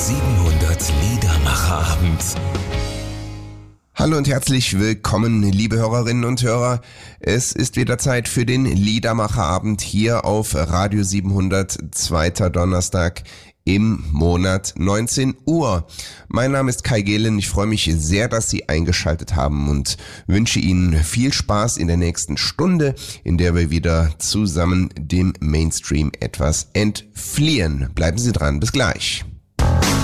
700 Liedermacherabend. Hallo und herzlich willkommen, liebe Hörerinnen und Hörer. Es ist wieder Zeit für den Liedermacherabend hier auf Radio 700, zweiter Donnerstag im Monat 19 Uhr. Mein Name ist Kai Gehlen. Ich freue mich sehr, dass Sie eingeschaltet haben und wünsche Ihnen viel Spaß in der nächsten Stunde, in der wir wieder zusammen dem Mainstream etwas entfliehen. Bleiben Sie dran. Bis gleich.